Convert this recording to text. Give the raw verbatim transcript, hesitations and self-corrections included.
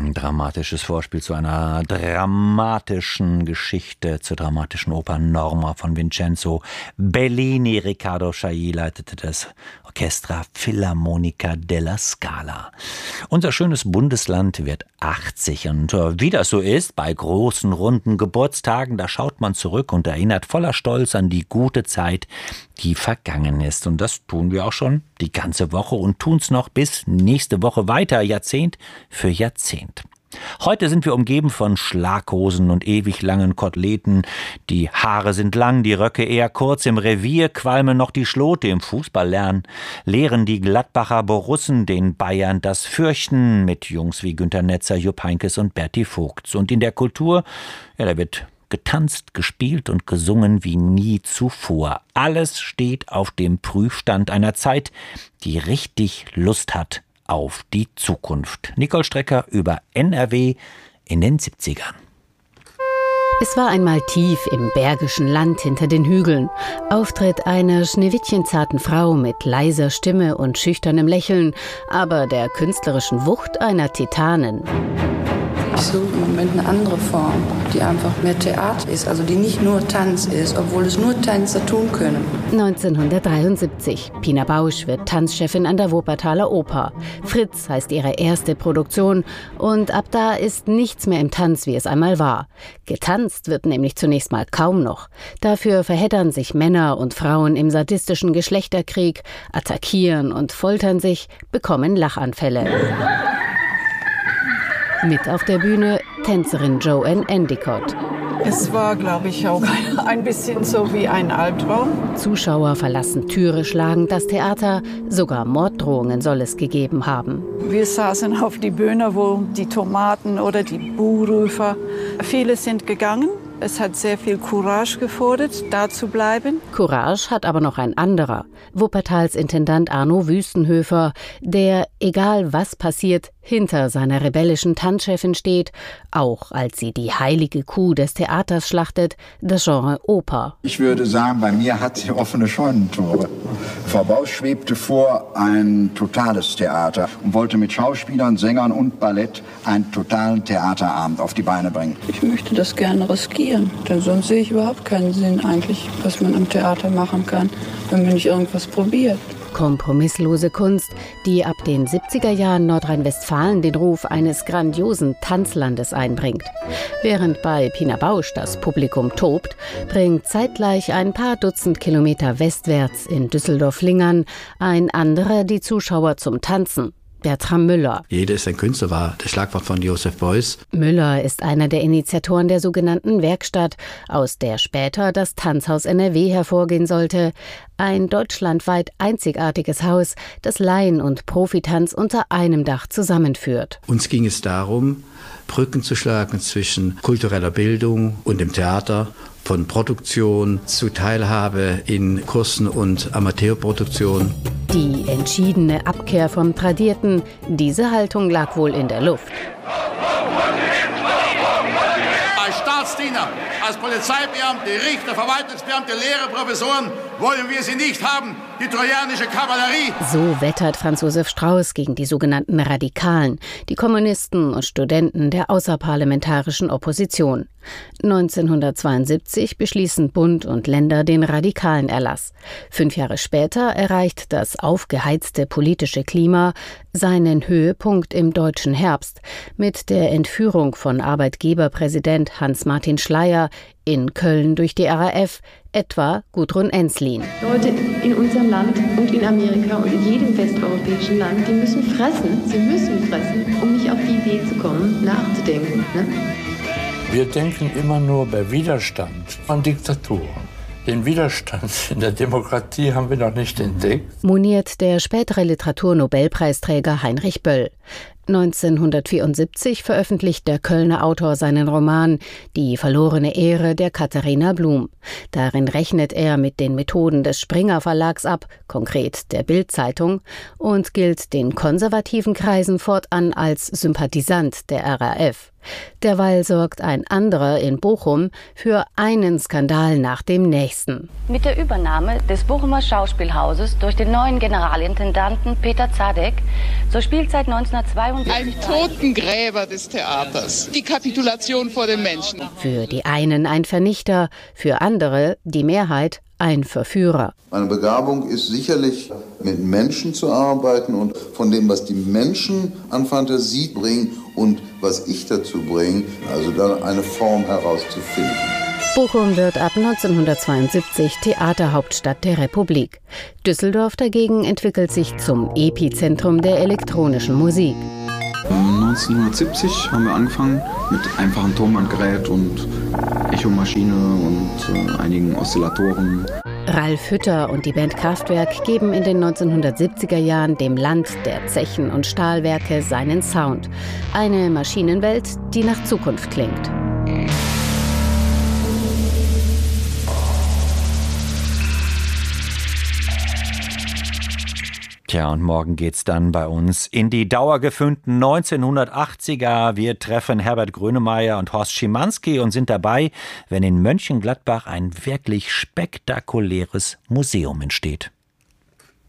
Dramatisches Vorspiel zu einer dramatischen Geschichte, zur dramatischen Oper Norma von Vincenzo Bellini. Riccardo Chailly leitete das Orchestra Filarmonica della Scala. Unser schönes Bundesland wird achtzig und wie das so ist, bei großen, runden Geburtstagen, da schaut man zurück und erinnert voller Stolz an die gute Zeit, die vergangen ist. Und das tun wir auch schon die ganze Woche und tun's noch bis nächste Woche weiter, Jahrzehnt für Jahrzehnt. Heute sind wir umgeben von Schlaghosen und ewig langen Koteletten. Die Haare sind lang, die Röcke eher kurz. Im Revier qualmen noch die Schlote. Im Fußball lehren die Gladbacher Borussen den Bayern das Fürchten mit Jungs wie Günter Netzer, Jupp Heynckes und Berti Vogts. Und in der Kultur, ja, da wird getanzt, gespielt und gesungen wie nie zuvor. Alles steht auf dem Prüfstand einer Zeit, die richtig Lust hat auf die Zukunft. Nicole Strecker über N R W in den siebzigern. Es war einmal tief im bergischen Land hinter den Hügeln. Auftritt einer schneewittchenzarten Frau mit leiser Stimme und schüchternem Lächeln, aber der künstlerischen Wucht einer Titanin. Ich suche im Moment eine andere Form, die einfach mehr Theater ist, also die nicht nur Tanz ist, obwohl es nur Tänzer tun können. neunzehnhundertdreiundsiebzig. Pina Bausch wird Tanzchefin an der Wuppertaler Oper. Fritz heißt ihre erste Produktion und ab da ist nichts mehr im Tanz, wie es einmal war. Getanzt wird nämlich zunächst mal kaum noch. Dafür verheddern sich Männer und Frauen im sadistischen Geschlechterkrieg, attackieren und foltern sich, bekommen Lachanfälle. Mit auf der Bühne Tänzerin Joanne Endicott. Es war, glaube ich, auch ein bisschen so wie ein Albtraum. Zuschauer verlassen Türe schlagend das Theater, sogar Morddrohungen soll es gegeben haben. Wir saßen auf die Bühne, wo die Tomaten oder die Buhrufer, viele sind gegangen. Es hat sehr viel Courage gefordert, da zu bleiben. Courage hat aber noch ein anderer. Wuppertals Intendant Arno Wüstenhöfer, der, egal was passiert, hinter seiner rebellischen Tanzchefin steht, auch als sie die heilige Kuh des Theaters schlachtet, das Genre Oper. Ich würde sagen, bei mir hat sie offene Scheunentore. Frau Bausch schwebte vor ein totales Theater und wollte mit Schauspielern, Sängern und Ballett einen totalen Theaterabend auf die Beine bringen. Ich möchte das gerne riskieren, denn sonst sehe ich überhaupt keinen Sinn eigentlich, was man am Theater machen kann, wenn man nicht irgendwas probiert. Kompromisslose Kunst, die ab den siebziger Jahren Nordrhein-Westfalen den Ruf eines grandiosen Tanzlandes einbringt. Während bei Pina Bausch das Publikum tobt, bringt zeitgleich ein paar Dutzend Kilometer westwärts in Düsseldorf-Lingern ein anderer die Zuschauer zum Tanzen. Bertram Müller. Jeder ist ein Künstler, war das Schlagwort von Joseph Beuys. Müller ist einer der Initiatoren der sogenannten Werkstatt, aus der später das Tanzhaus N R W hervorgehen sollte. Ein deutschlandweit einzigartiges Haus, das Laien- und Profitanz unter einem Dach zusammenführt. Uns ging es darum, Brücken zu schlagen zwischen kultureller Bildung und dem Theater, von Produktion zu Teilhabe in Kursen und Amateurproduktion. Die entschiedene Abkehr vom Tradierten, diese Haltung lag wohl in der Luft. Als Staatsdiener, als Polizeibeamte, Richter, Verwaltungsbeamte, Lehrer, Professoren wollen wir sie nicht haben, die trojanische Kavallerie. So wettert Franz Josef Strauß gegen die sogenannten Radikalen, die Kommunisten und Studenten der außerparlamentarischen Opposition. neunzehnhundertzweiundsiebzig beschließen Bund und Länder den radikalen Erlass. Fünf Jahre später erreicht das aufgeheizte politische Klima seinen Höhepunkt im deutschen Herbst mit der Entführung von Arbeitgeberpräsident Hans-Martin Schleyer in Köln durch die R A F, etwa Gudrun Ensslin. Leute in unserem Land und in Amerika und in jedem westeuropäischen Land, die müssen fressen, sie müssen fressen, um nicht auf die Idee zu kommen, nachzudenken. Ne? Wir denken immer nur bei Widerstand an Diktaturen. Den Widerstand in der Demokratie haben wir noch nicht entdeckt. Moniert der spätere Literaturnobelpreisträger Heinrich Böll. neunzehnhundertvierundsiebzig veröffentlicht der Kölner Autor seinen Roman Die verlorene Ehre der Katharina Blum. Darin rechnet er mit den Methoden des Springer Verlags ab, konkret der Bild-Zeitung, und gilt den konservativen Kreisen fortan als Sympathisant der R A F. Derweil sorgt ein anderer in Bochum für einen Skandal nach dem nächsten. Mit der Übernahme des Bochumer Schauspielhauses durch den neuen Generalintendanten Peter Zadek zur Spielzeit neunzehnhundertzweiundachtzig neunzehnhundertzweiundsiebzig. Ein Totengräber des Theaters. Die Kapitulation vor den Menschen. Für die einen ein Vernichter, für andere, die Mehrheit, ein Verführer. Meine Begabung ist sicherlich, mit Menschen zu arbeiten und von dem, was die Menschen an Fantasie bringen und was ich dazu bringe, also da eine Form herauszufinden. Bochum wird ab neunzehnhundertzweiundsiebzig Theaterhauptstadt der Republik. Düsseldorf dagegen entwickelt sich zum Epizentrum der elektronischen Musik. neunzehnhundertsiebzig haben wir angefangen mit einfachen Tonbandgerät und Echomaschine und äh, einigen Oszillatoren. Ralf Hütter und die Band Kraftwerk geben in den neunzehnhundertsiebziger Jahren dem Land der Zechen und Stahlwerke seinen Sound. Eine Maschinenwelt, die nach Zukunft klingt. Tja, und morgen geht's dann bei uns in die dauergeföhnten neunzehnhundertachtziger. Wir treffen Herbert Grönemeyer und Horst Schimanski und sind dabei, wenn in Mönchengladbach ein wirklich spektakuläres Museum entsteht.